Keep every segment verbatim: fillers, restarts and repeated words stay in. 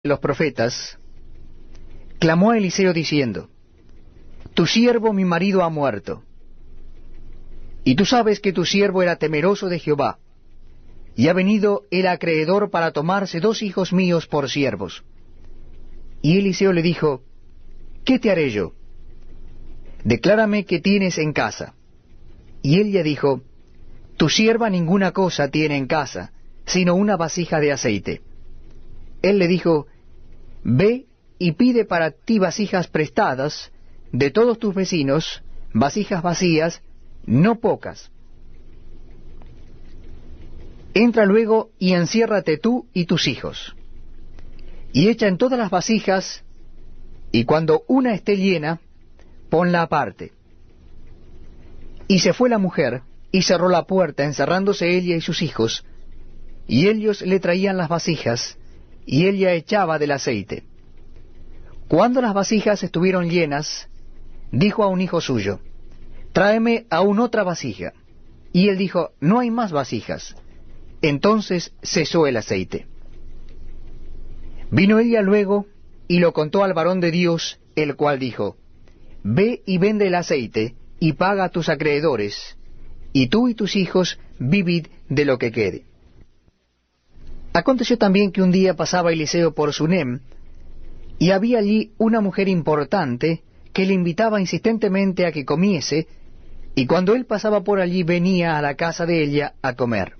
los profetas, clamó a Eliseo diciendo: Tu siervo mi marido ha muerto. Y tú sabes que tu siervo era temeroso de Jehová, y ha venido el acreedor para tomarse dos hijos míos por siervos. Y Eliseo le dijo: ¿Qué te haré yo? Declárame qué tienes en casa. Y ella dijo: Tu sierva ninguna cosa tiene en casa, sino una vasija de aceite. Él le dijo: Ve y pide para ti vasijas prestadas de todos tus vecinos, vasijas vacías, no pocas. Entra luego y enciérrate tú y tus hijos. Y echa en todas las vasijas, y cuando una esté llena, ponla aparte. Y se fue la mujer, y cerró la puerta, encerrándose ella y sus hijos, y ellos le traían las vasijas, y ella echaba del aceite. Cuando las vasijas estuvieron llenas, dijo a un hijo suyo: Tráeme aún otra vasija. Y él dijo: No hay más vasijas. Entonces cesó el aceite. Vino ella luego y lo contó al varón de Dios, el cual dijo: Ve y vende el aceite, y paga a tus acreedores, y tú y tus hijos vivid de lo que quede. Aconteció también que un día pasaba Eliseo por Sunem, y había allí una mujer importante que le invitaba insistentemente a que comiese, y cuando él pasaba por allí venía a la casa de ella a comer.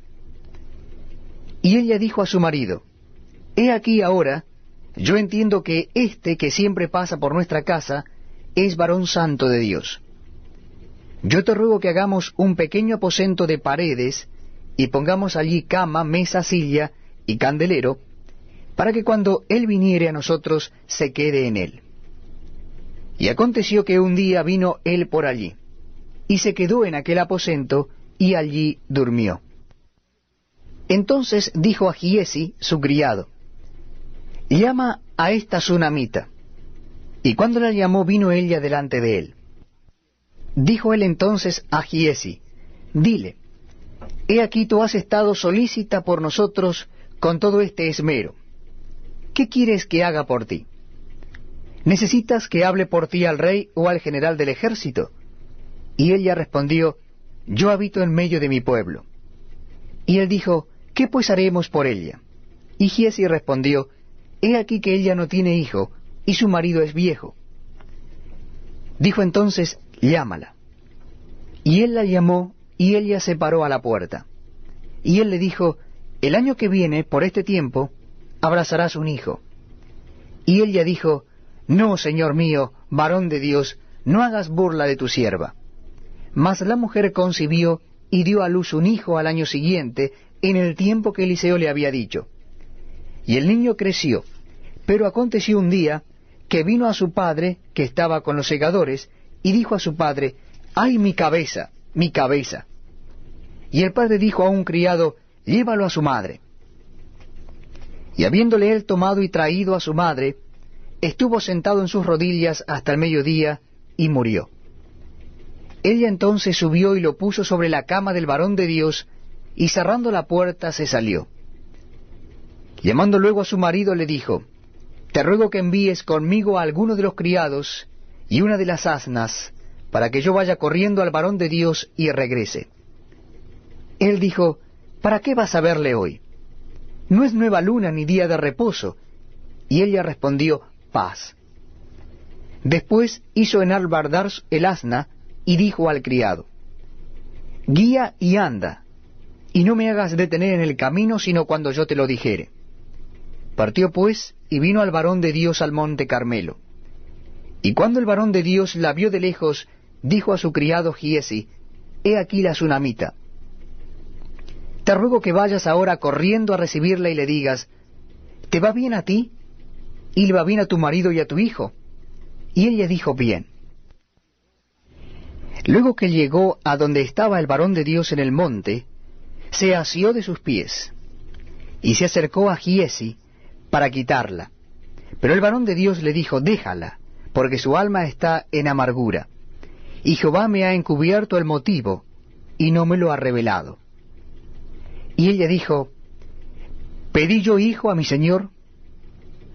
Y ella dijo a su marido: He aquí ahora, yo entiendo que éste que siempre pasa por nuestra casa es varón santo de Dios. Yo te ruego que hagamos un pequeño aposento de paredes, y pongamos allí cama, mesa, silla y candelero, para que cuando él viniere a nosotros se quede en él. Y aconteció que un día vino él por allí, y se quedó en aquel aposento, y allí durmió. Entonces dijo a Giesi, su criado: Llama a esta sunamita. Y cuando la llamó, vino ella delante de él. Dijo él entonces a Giesi: Dile: He aquí tú has estado solícita por nosotros con todo este esmero. ¿Qué quieres que haga por ti? ¿Necesitas que hable por ti al rey o al general del ejército? Y ella respondió: Yo habito en medio de mi pueblo. Y él dijo: ¿Qué pues haremos por ella? Y Giesi respondió: He aquí que ella no tiene hijo, y su marido es viejo. Dijo entonces: Llámala. Y él la llamó, y ella se paró a la puerta. Y él le dijo: El año que viene, por este tiempo, abrazarás un hijo. Y ella dijo: No, señor mío, varón de Dios, no hagas burla de tu sierva. Mas la mujer concibió y dio a luz un hijo al año siguiente, en el tiempo que Eliseo le había dicho. Y el niño creció, pero aconteció un día que vino a su padre, que estaba con los segadores, y dijo a su padre: ¡Ay, mi cabeza, mi cabeza! Y el padre dijo a un criado: Llévalo a su madre. Y habiéndole él tomado y traído a su madre, estuvo sentado en sus rodillas hasta el mediodía, y murió. Ella entonces subió y lo puso sobre la cama del varón de Dios, y cerrando la puerta se salió. Llamando luego a su marido le dijo: Te ruego que envíes conmigo a alguno de los criados y una de las asnas, para que yo vaya corriendo al varón de Dios y regrese. Él dijo: ¿Para qué vas a verle hoy? No es nueva luna ni día de reposo. Y ella respondió: Paz. Después hizo enalbardar el asna, y dijo al criado: Guía y anda, y no me hagas detener en el camino, sino cuando yo te lo dijere. Partió pues, y vino al varón de Dios al monte Carmelo. Y cuando el varón de Dios la vio de lejos, dijo a su criado Giesi: He aquí la sunamita. Te ruego que vayas ahora corriendo a recibirla y le digas: ¿Te va bien a ti? ¿Y le va bien a tu marido y a tu hijo? Y ella dijo: Bien. Luego que llegó a donde estaba el varón de Dios en el monte, se asió de sus pies, y se acercó a Giesi para quitarla. Pero el varón de Dios le dijo: Déjala, porque su alma está en amargura, y Jehová me ha encubierto el motivo, y no me lo ha revelado. Y ella dijo: ¿Pedí yo hijo a mi señor?